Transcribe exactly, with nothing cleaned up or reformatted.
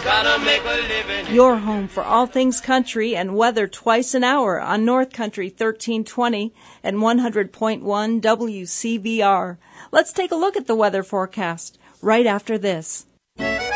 Gotta make a living. Your home for all things country and weather twice an hour on North Country thirteen twenty and one hundred point one W C V R. Let's take a look at the weather forecast right after this.